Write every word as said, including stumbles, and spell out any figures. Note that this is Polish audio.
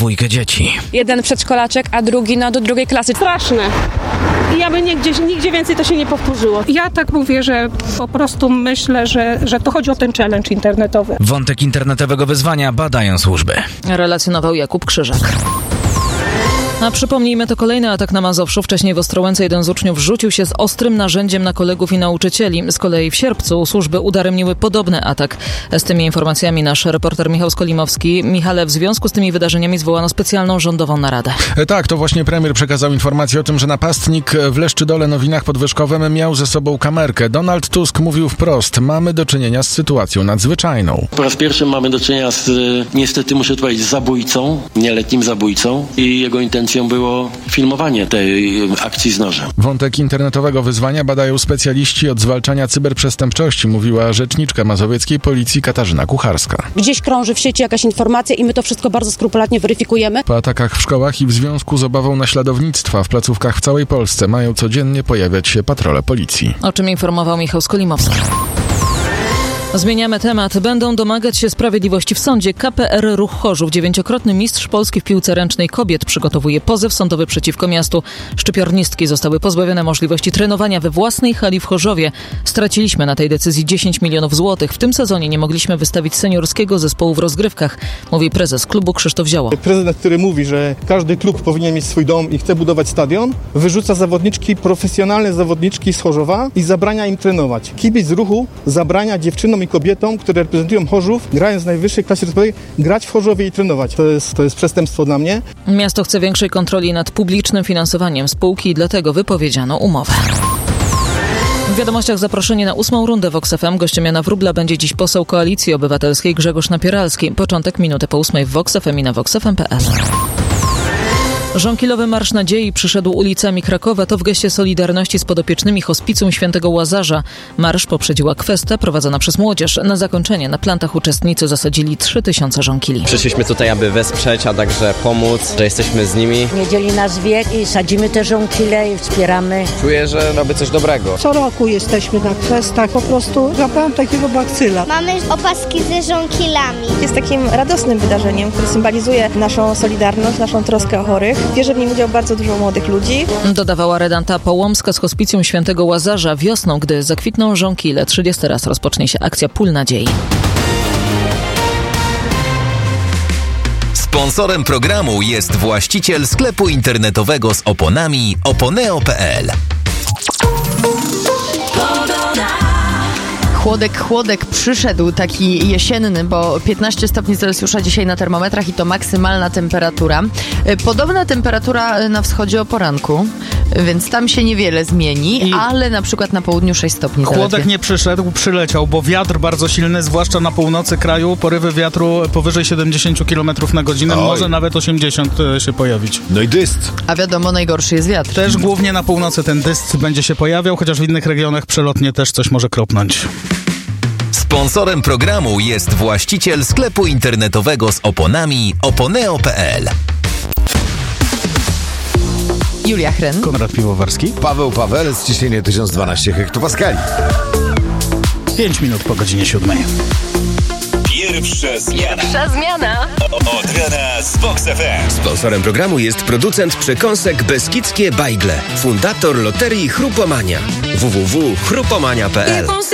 dwójkę dzieci. Jeden przedszkolaczek, a drugi no do drugiej klasy. Straszne. I aby nigdzie, nigdzie więcej to się nie powtórzyło. Ja tak mówię, że po prostu myślę, że, że to chodzi o ten challenge internetowy. Wątek internetowego wyzwania badają służby. Relacjonował Jakub Krzyżak. A przypomnijmy, to kolejny atak na Mazowszu. Wcześniej w Ostrołęce jeden z uczniów rzucił się z ostrym narzędziem na kolegów i nauczycieli. Z kolei w sierpcu służby udaremniły podobny atak. Z tymi informacjami nasz reporter Michał Skolimowski. Michale, w związku z tymi wydarzeniami zwołano specjalną rządową naradę. Tak, to właśnie premier przekazał informację o tym, że napastnik w Leszczydole Nowinach Podwyżkowym miał ze sobą kamerkę. Donald Tusk mówił wprost: mamy do czynienia z sytuacją nadzwyczajną. Po raz pierwszy mamy do czynienia z, niestety muszę powiedzieć, zabójcą, nieletnim zabójcą i jego intencją było filmowanie tej akcji z nożem. Wątek internetowego wyzwania badają specjaliści od zwalczania cyberprzestępczości, mówiła rzeczniczka mazowieckiej policji Katarzyna Kucharska. Gdzieś krąży w sieci jakaś informacja i my to wszystko bardzo skrupulatnie weryfikujemy. Po atakach w szkołach i w związku z obawą naśladownictwa w placówkach w całej Polsce mają codziennie pojawiać się patrole policji. O czym informował Michał Skolimowski. Zmieniamy temat. Będą domagać się sprawiedliwości w sądzie. K P R Ruch Chorzów, dziewięciokrotny mistrz Polski w piłce ręcznej kobiet, przygotowuje pozew sądowy przeciwko miastu. Szczypiornistki zostały pozbawione możliwości trenowania we własnej hali w Chorzowie. Straciliśmy na tej decyzji dziesięć milionów złotych. W tym sezonie nie mogliśmy wystawić seniorskiego zespołu w rozgrywkach, mówi prezes klubu Krzysztof Zioło. Prezydent, który mówi, że każdy klub powinien mieć swój dom i chce budować stadion, wyrzuca zawodniczki, profesjonalne zawodniczki z Chorzowa i zabrania im trenować. Kibic Ruchu zabrania dziewczynom i kobietom, które reprezentują Chorzów, grając w najwyższej klasie rozwojowej, grać w Chorzowie i trenować. To jest, to jest przestępstwo dla mnie. Miasto chce większej kontroli nad publicznym finansowaniem spółki i dlatego wypowiedziano umowę. W wiadomościach zaproszenie na ósmą rundę Vox F M. Gościem Jana Wróbla będzie dziś poseł Koalicji Obywatelskiej Grzegorz Napieralski. Początek minutę po ósmej w Vox F M i na vox f m kropka p l. Żonkilowy Marsz Nadziei przyszedł ulicami Krakowa. To w geście solidarności z podopiecznymi Hospicjum Świętego Łazarza. Marsz poprzedziła kwesta prowadzona przez młodzież. Na zakończenie na plantach uczestnicy zasadzili trzy tysiące żonkili. Przyszliśmy tutaj, aby wesprzeć, a także pomóc, że jesteśmy z nimi. Nie dzieli nas wiek i sadzimy te żonkile i wspieramy. Czuję, że robię coś dobrego. Co roku jesteśmy na kwestach, po prostu złapałam takiego bakcyla. Mamy opaski ze żonkilami. Jest takim radosnym wydarzeniem, które symbolizuje naszą solidarność, naszą troskę o chorych. Bierze w nim udział bardzo dużo młodych ludzi. Dodawała Renata Połomska z Hospicjum Świętego Łazarza. Wiosną, gdy zakwitną żonkile, trzydziesty raz rozpocznie się akcja Pól Nadziei. Sponsorem programu jest właściciel sklepu internetowego z oponami oponeo kropka p l. Chłodek, chłodek przyszedł, taki jesienny, bo piętnaście stopni Celsjusza dzisiaj na termometrach i to maksymalna temperatura. Podobna temperatura na wschodzie o poranku, więc tam się niewiele zmieni, I ale na przykład na południu sześć stopni. Chłodek zaledwie. nie przyszedł, przyleciał, bo wiatr bardzo silny, zwłaszcza na północy kraju, porywy wiatru powyżej siedemdziesiąt kilometrów na godzinę, Oj. może nawet osiemdziesiąt się pojawić. No i dyst. A wiadomo, najgorszy jest wiatr. Też głównie na północy ten dyst będzie się pojawiał, chociaż w innych regionach przelotnie też coś może kropnąć. Sponsorem programu jest właściciel sklepu internetowego z oponami oponeo kropka p l. Julia Hren, Konrad Piwowarski, Paweł Pawelec, ciśnienie tysiąc dwanaście hektopaskali. pięć minut po godzinie siódmej. Pierwsza zmiana. Pierwsza zmiana. O, od rana z Vox F M. Sponsorem programu jest producent przekąsek Beskidzkie Bajgle. Fundator loterii Chrupomania. w w w kropka chrupomania kropka p l.